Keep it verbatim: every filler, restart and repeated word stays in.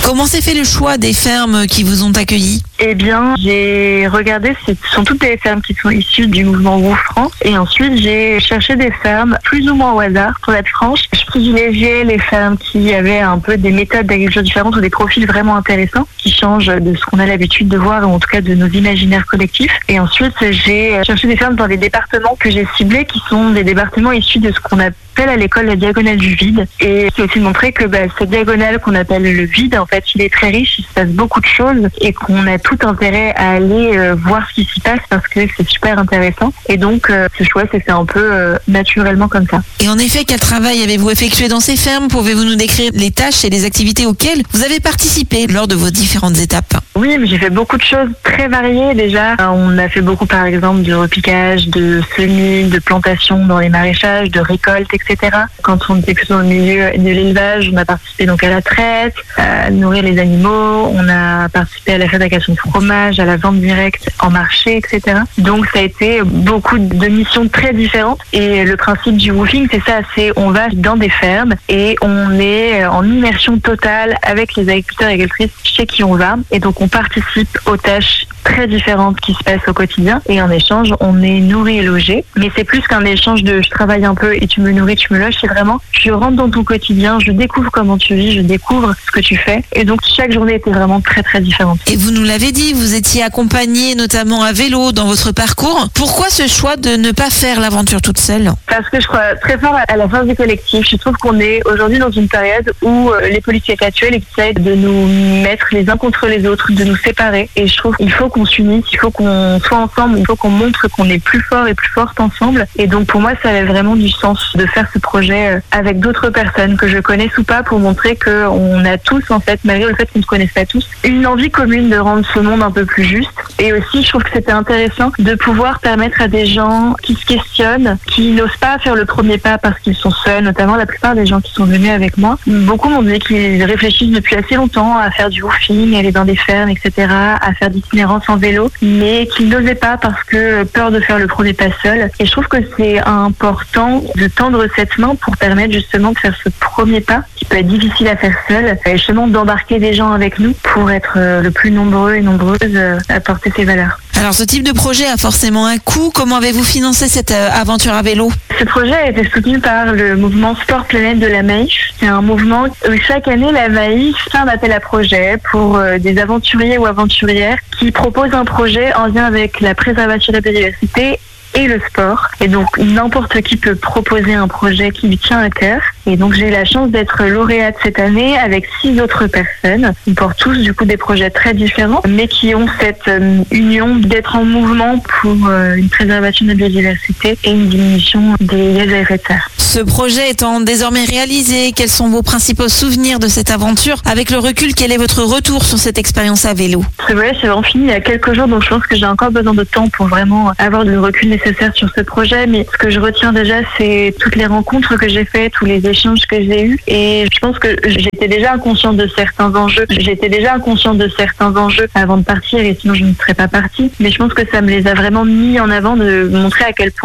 Comment s'est fait le choix des fermes qui vous ont accueillis ? Eh bien, j'ai regardé, ce sont toutes les fermes qui sont issues du mouvement Woo France. Et ensuite, j'ai cherché des fermes plus ou moins au hasard, pour être franche. Je privilégiais les fermes qui avaient un peu des méthodes d'agriculture différentes ou des profils vraiment intéressants, qui changent de ce qu'on a l'habitude de voir, ou en tout cas de nos imaginaires collectifs. Et ensuite, j'ai cherché des fermes dans des départements que j'ai ciblés, qui sont des départements issus de ce qu'on appelle à l'école la diagonale du vide. Et c'est aussi montré que bah, cette diagonale qu'on appelle le vide, en fait, il est très riche, il se passe beaucoup de choses et qu'on a tout intérêt à aller euh, voir ce qui s'y passe parce que c'est super intéressant. Et donc, euh, ce choix s'est fait un peu euh, naturellement comme ça. Et en effet, quel travail avez-vous effectué dans ces fermes ? Pouvez-vous nous décrire les tâches et les activités auxquelles vous avez participé lors de vos différentes étapes ? Oui, mais j'ai fait beaucoup de choses très variées déjà. On a fait beaucoup, par exemple, de repiquage, de semis, de plantation dans les maraîchages, de récoltes, et cetera. Quand on était plutôt dans le milieu de l'élevage, on a participé donc à la traite, à nourrir les animaux, on a participé à la fabrication de fromage, à la vente directe en marché, et cetera. Donc ça a été beaucoup de missions très différentes. Et le principe du woofing, c'est ça, c'est on va dans des fermes et on est en immersion totale avec les agriculteurs et agricultrices chez qui on va. Et donc on participe aux tâches très différentes qui se passent au quotidien et en échange on est nourri et logé, mais c'est plus qu'un échange de je travaille un peu et tu me nourris, tu me loges, c'est vraiment je rentre dans ton quotidien, je découvre comment tu vis, je découvre ce que tu fais et donc chaque journée était vraiment très très différente. Et vous nous l'avez dit, vous étiez accompagné notamment à vélo dans votre parcours. Pourquoi ce choix de ne pas faire l'aventure toute seule ? Parce que je crois très fort à la force du collectif. Je trouve qu'on est aujourd'hui dans une période où les politiques actuelles essaient de nous mettre les uns contre les autres, de nous séparer et je trouve qu'il faut qu'on s'unisse, il faut qu'on soit ensemble, il faut qu'on montre qu'on est plus fort et plus forte ensemble. Et donc pour moi, ça avait vraiment du sens de faire ce projet avec d'autres personnes que je connaisse ou pas pour montrer qu'on a tous, en fait, malgré le fait qu'on ne se connaisse pas tous, une envie commune de rendre ce monde un peu plus juste. Et aussi, je trouve que c'était intéressant de pouvoir permettre à des gens qui se questionnent, qui n'osent pas faire le premier pas parce qu'ils sont seuls, notamment la plupart des gens qui sont venus avec moi. Beaucoup m'ont dit qu'ils réfléchissent depuis assez longtemps à faire du woofing, aller dans des fermes, et cetera, à faire d'itinérance en vélo, mais qu'ils n'osaient pas parce que peur de faire le premier pas seul. Et je trouve que c'est important de tendre cette main pour permettre justement de faire ce premier pas qui peut être difficile à faire seul et justement d'embarquer des gens avec nous pour être le plus nombreux et nombreuses à porter ces valeurs. Alors ce type de projet a forcément un coût. Comment avez-vous financé cette aventure à vélo ? Ce projet a été soutenu par le mouvement Sport Planète de la Maïf. C'est un mouvement où chaque année la Maïf fait un appel à projet pour des aventuriers ou aventurières qui proposent un projet en lien avec la préservation de la biodiversité et le sport. Et donc, n'importe qui peut proposer un projet qui lui tient à cœur. Et donc, j'ai eu la chance d'être lauréate cette année avec six autres personnes. Ils portent tous, du coup, des projets très différents, mais qui ont cette euh, union d'être en mouvement pour euh, une préservation de la biodiversité et une diminution des gaz à effet de serre. Ce projet étant désormais réalisé, quels sont vos principaux souvenirs de cette aventure ? Avec le recul, quel est votre retour sur cette expérience à vélo ? Ce voyage, c'est vraiment fini il y a quelques jours, donc je pense que j'ai encore besoin de temps pour vraiment avoir le recul nécessaire sur ce projet. Mais ce que je retiens déjà, c'est toutes les rencontres que j'ai faites, tous les échanges que j'ai eus. Et je pense que j'étais déjà inconsciente de certains enjeux. J'étais déjà inconsciente de certains enjeux avant de partir, et sinon je ne serais pas partie. Mais je pense que ça me les a vraiment mis en avant, de montrer à quel point